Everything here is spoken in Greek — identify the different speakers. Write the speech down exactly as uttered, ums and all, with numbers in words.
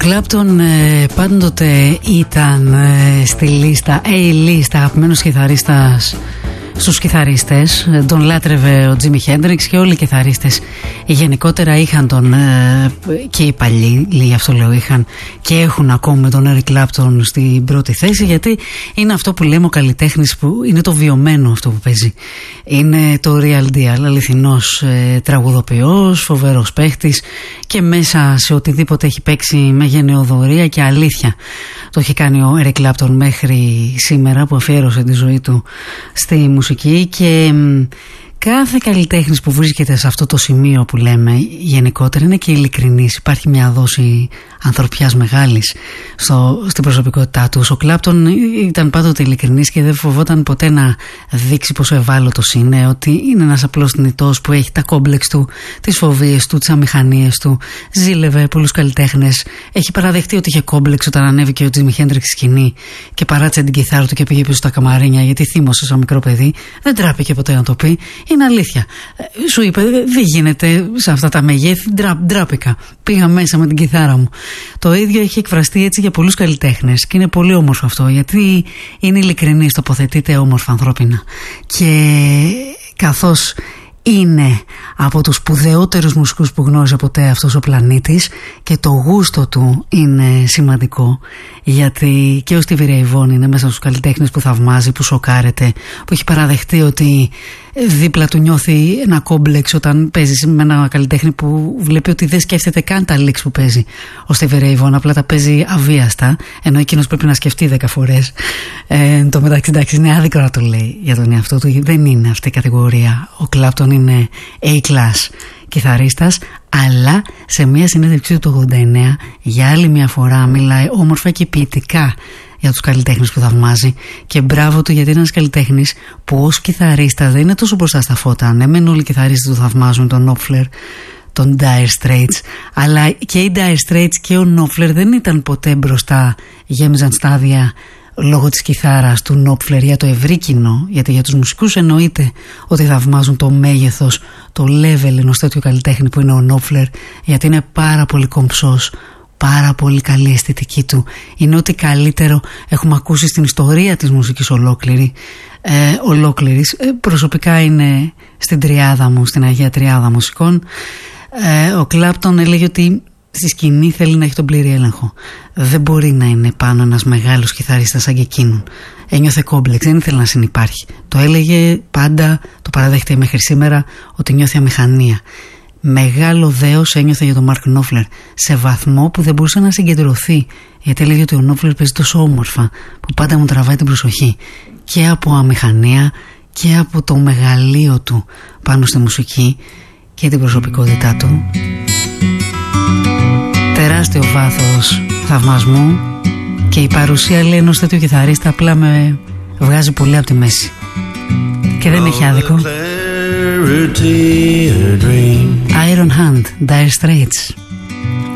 Speaker 1: Κλάπτον ε, πάντοτε ήταν ε, στη λίστα, A-list, αγαπημένος κιθαρίστας στους κιθαρίστες. Τον λάτρευε ο Τζίμι Χέντριξ και όλοι οι κιθαρίστες γενικότερα είχαν τον ε, και οι παλιοί, γι' αυτό λέω, είχαν και έχουν ακόμη τον Έρικ Κλάπτον στην πρώτη θέση, γιατί είναι αυτό που λέμε ο καλλιτέχνης, που είναι το βιωμένο αυτό που παίζει. Είναι το real deal, αληθινός ε, τραγουδοποιός, φοβερός παίχτης και μέσα σε οτιδήποτε έχει παίξει με γενεοδορία και αλήθεια. Το έχει κάνει ο Έρικ Κλάπτον μέχρι σήμερα, που αφιέρωσε τη ζωή του στη μουσική. Και κάθε καλλιτέχνης που βρίσκεται σε αυτό το σημείο που λέμε γενικότερα είναι και ειλικρινής. Υπάρχει μια δόση ανθρωπιάς μεγάλης στο, στην προσωπικότητά του. Ο Κλάπτον ήταν πάντοτε ειλικρινής και δεν φοβόταν ποτέ να δείξει πόσο ευάλωτος είναι, ότι είναι ένας απλός θνητός που έχει τα κόμπλεξ του, τις φοβίες του, τις αμηχανίες του. Ζήλευε πολλούς καλλιτέχνες. Έχει παραδεχτεί ότι είχε κόμπλεξ όταν ανέβηκε ο Τζίμι Χέντριξ στη σκηνή και παράτησε την κιθάρα του και πήγε πίσω στα καμαρίνια γιατί θύμωσε σαν μικρό παιδί. Δεν τράπηκε ποτέ να το πει. Είναι αλήθεια. Σου είπε, δεν γίνεται σε αυτά τα μεγέθη. Ντρά, ντράπηκα. Πήγα μέσα με την κιθάρα μου. Το ίδιο έχει εκφραστεί έτσι για πολλούς καλλιτέχνες και είναι πολύ όμορφο αυτό, γιατί είναι ειλικρινής, τοποθετείται όμορφα ανθρώπινα. Και καθώς είναι από τους σπουδαιότερους μουσικούς που γνώρισε ποτέ αυτός ο πλανήτης και το γούστο του είναι σημαντικό, γιατί και ο Στίβι Ρέι Βον είναι μέσα στους καλλιτέχνες που θαυμάζει, που σοκάρεται, που έχει παραδεχτεί ότι δίπλα του νιώθει ένα κόμπλεξ όταν παίζει με ένα καλλιτέχνη που βλέπει ότι δεν σκέφτεται καν τα licks που παίζει. Ο Στίβι Ρέι Βον απλά τα παίζει αβίαστα, ενώ εκείνος πρέπει να σκεφτεί δέκα φορές. Ε, το μεταξύ, εντάξει, είναι άδικο να το λέει για τον εαυτό του, δεν είναι αυτή η κατηγορία. Ο Κλάπτον είναι A-class κιθαρίστας, αλλά σε μια συνέντευξή του το ογδόντα εννέα για άλλη μια φορά μιλάει όμορφα και ποιητικά για τους καλλιτέχνες που θαυμάζει, και μπράβο του, γιατί είναι ένας καλλιτέχνης που ως κιθαρίστας δεν είναι τόσο μπροστά στα φώτα. Ναι, μεν όλοι οι κιθαρίστες του θαυμάζουν, τον Knopfler, τον Dire Straits, αλλά και οι Dire Straits και ο Knopfler δεν ήταν ποτέ μπροστά, γέμιζαν στάδια λόγω της κιθάρας του Knopfler για το ευρύ κοινό, γιατί για τους μουσικούς εννοείται ότι θαυμάζουν το μέγεθος, το level ενός τέτοιου καλλιτέχνη που είναι ο Knopfler, γιατί είναι πάρα πολύ κομψός, πάρα πολύ καλή αισθητική του, είναι ό,τι καλύτερο έχουμε ακούσει στην ιστορία της μουσικής ολόκληρη, ε, ολόκληρης. Ε, προσωπικά είναι στην τριάδα μου, στην Αγία Τριάδα μουσικών. Ε, ο Κλάπτον έλεγε ότι στη σκηνή θέλει να έχει τον πλήρη έλεγχο. Δεν μπορεί να είναι πάνω ένας μεγάλος κιθαρίστας σαν και εκείνον. Ένιωθε κόμπλεξ, δεν ήθελε να συνυπάρχει. Το έλεγε πάντα, το παραδέχεται μέχρι σήμερα, ότι νιώθει αμηχανία. Μεγάλο δέος ένιωθε για τον Μαρκ Knopfler, σε βαθμό που δεν μπορούσε να συγκεντρωθεί, γιατί έλεγε ότι ο Knopfler παίζει τόσο όμορφα που πάντα μου τραβάει την προσοχή, και από αμηχανία και από το μεγαλείο του πάνω στη μουσική και την προσωπικότητά του. Τεράστιο βάθος θαυμασμού, και η παρουσία, λέει, ενός τέτοιου κιθαρίστα απλά με βγάζει πολύ από τη μέση και δεν έχει άδικο. Iron Hand, Dire Straits.